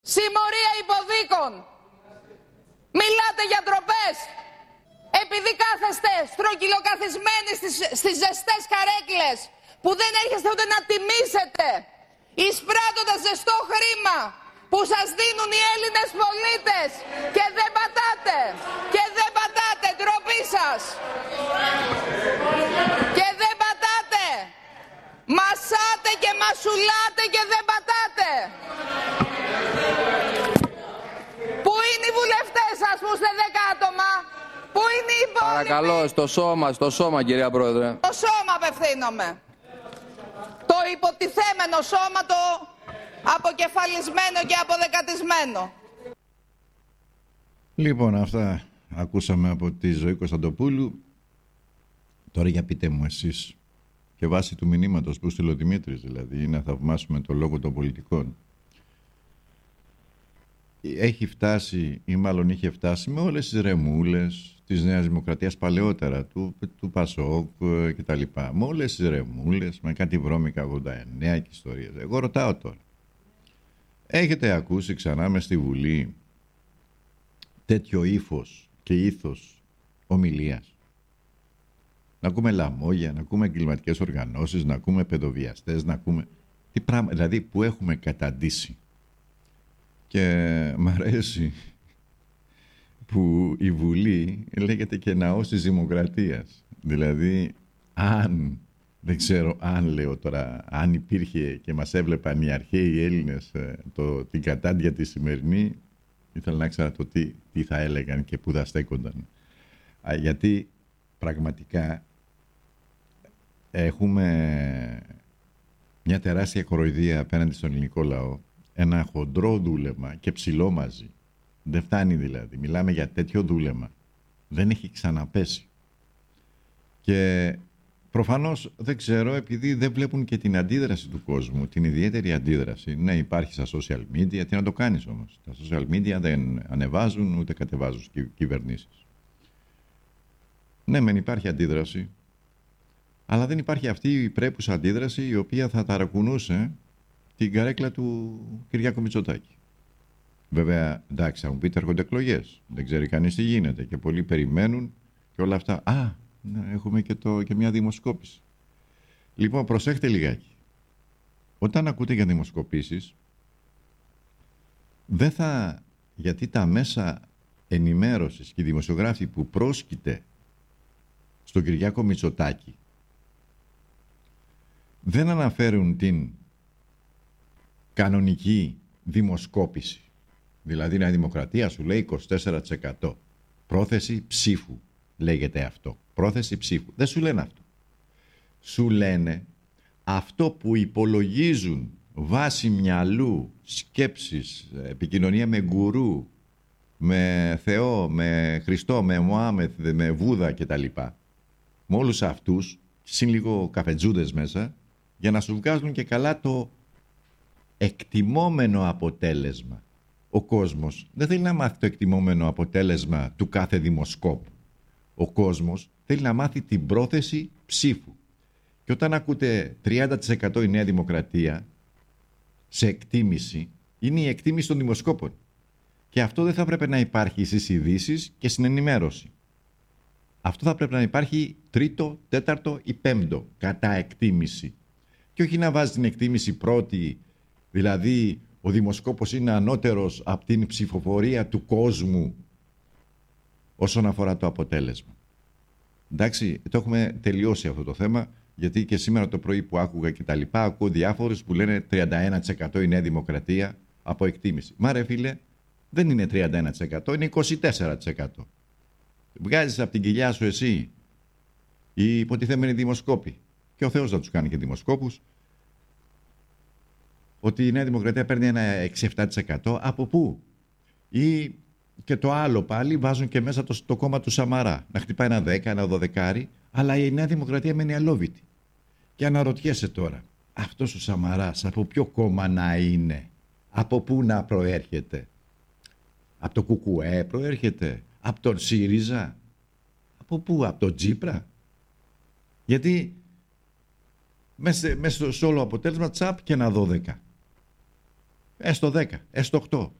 Συμμορία υποδίκων. Μιλάτε για ντροπές. Επειδή κάθεστε στρογγυλοκαθισμένοι στις ζεστές καρέκλες που δεν έρχεστε ούτε να τιμήσετε, εισπράττοντας ζεστό χρήμα που σας δίνουν οι Έλληνες πολίτες και δεν πατάτε. Και δεν πατάτε. Ντροπή σας. Και δεν πατάτε. Μασάτε και μασουλάτε και δεν πατάτε. Πού είναι οι βουλευτές σας που είστε 10 άτομα? Πού είναι οι υπόλοιποι? Παρακαλώ, στο σώμα κυρία Πρόεδρε. Στο σώμα απευθύνομαι. Το υποτιθέμενο σώμα, το αποκεφαλισμένο και αποδεκατισμένο. Λοιπόν, αυτά ακούσαμε από τη Ζωή Κωνσταντοπούλου. Τώρα για πείτε μου εσείς, και βάσει του μηνύματος που στείλε ο Δημήτρης, δηλαδή, να θαυμάσουμε το λόγο των πολιτικών. Έχει φτάσει, ή μάλλον είχε φτάσει, με όλες τις ρεμούλες της Νέας Δημοκρατίας παλαιότερα, του Πασόκ και τα λοιπά. Με όλες τις ρεμούλες, με κάτι βρώμικα 89 και ιστορίες. Εγώ ρωτάω τώρα, έχετε ακούσει ξανά μες στη Βουλή τέτοιο ύφος και ήθος ομιλίας? Να ακούμε λαμόγια, να ακούμε εγκληματικές οργανώσεις, να ακούμε παιδοβιαστές, να ακούμε τι πράγμα, δηλαδή που έχουμε καταντήσει. Και μ' αρέσει που η Βουλή λέγεται και ναός της Δημοκρατίας. Δηλαδή, δεν ξέρω αν λέω τώρα, αν υπήρχε και μας έβλεπαν οι αρχαίοι Έλληνες την κατάντια τη σημερινή, ήθελα να ξέρω το τι θα έλεγαν και πού θα στέκονταν. Γιατί πραγματικά έχουμε μια τεράστια κοροϊδία απέναντι στον ελληνικό λαό. Ένα χοντρό δούλεμα και ψηλό μαζί. Δεν φτάνει δηλαδή. Μιλάμε για τέτοιο δούλεμα. Δεν έχει ξαναπέσει. Και προφανώς δεν ξέρω, επειδή δεν βλέπουν και την αντίδραση του κόσμου, την ιδιαίτερη αντίδραση. Ναι, υπάρχει στα social media. Τι να το κάνεις όμως? Τα social media δεν ανεβάζουν ούτε κατεβάζουν κυβερνήσεις. Ναι, μεν υπάρχει αντίδραση, αλλά δεν υπάρχει αυτή η πρέπουσα αντίδραση η οποία θα ταρακουνούσε την καρέκλα του Κυριάκου Μητσοτάκη. Βέβαια, εντάξει, θα μου πείτε, έρχονται εκλογές. Δεν ξέρει κανείς τι γίνεται και πολλοί περιμένουν και όλα αυτά. Ναι, έχουμε και μια δημοσκόπηση. Λοιπόν, προσέχτε λιγάκι. Όταν ακούτε για δημοσκοπήσεις, δεν θα, γιατί τα μέσα ενημέρωσης και οι δημοσιογράφοι που πρόσκειται στον Κυριάκο Μητσοτάκη δεν αναφέρουν την κανονική δημοσκόπηση. Δηλαδή η Νέα Δημοκρατία σου λέει 24%. Πρόθεση ψήφου λέγεται αυτό. Πρόθεση ψήφου. Δεν σου λένε αυτό. Σου λένε αυτό που υπολογίζουν βάση μυαλού, σκέψης, επικοινωνία με γκουρού, με Θεό, με Χριστό, με Μωάμεθ, με Βούδα κτλ. Με όλους αυτούς, συν λίγο καφετζούδες μέσα, για να σου βγάζουν και καλά το εκτιμόμενο αποτέλεσμα. Ο κόσμος δεν θέλει να μάθει το εκτιμόμενο αποτέλεσμα του κάθε δημοσκόπου. Ο κόσμος θέλει να μάθει την πρόθεση ψήφου. Και όταν ακούτε 30% η Νέα Δημοκρατία σε εκτίμηση, είναι η εκτίμηση των δημοσκόπων. Και αυτό δεν θα πρέπει να υπάρχει στις ειδήσεις και στην ενημέρωση. Αυτό θα πρέπει να υπάρχει τρίτο, τέταρτο ή πέμπτο κατά εκτίμηση. Και όχι να βάζει την εκτίμηση πρώτη, δηλαδή ο δημοσκόπος είναι ανώτερος από την ψηφοφορία του κόσμου όσον αφορά το αποτέλεσμα. Εντάξει, το έχουμε τελειώσει αυτό το θέμα, γιατί και σήμερα το πρωί που άκουγα και τα λοιπά, ακούω διάφορους που λένε 31% η Νέα Δημοκρατία από εκτίμηση. Μα ρε φίλε, δεν είναι 31%, είναι 24%. Βγάζεις από την κοιλιά σου εσύ οι υποτιθέμενοι δημοσκόποι, και ο Θεός να τους κάνει και δημοσκόπους, ότι η Νέα Δημοκρατία παίρνει ένα 6-7%. Από πού? Ή και το άλλο πάλι βάζουν και μέσα το κόμμα του Σαμαρά. Να χτυπάει ένα 10, ένα 12, αλλά η Νέα Δημοκρατία μένει αλόβητη. Και αναρωτιέσαι τώρα, αυτός ο Σαμαράς από ποιο κόμμα να είναι? Από πού να προέρχεται? Από το Κουκουέ προέρχεται? Από τον ΣΥΡΙΖΑ? Από πού? Από τον Τζίπρα? Γιατί μέσα στο όλο αποτέλεσμα τσαπ και ένα 12. έστω 10, έστω 8.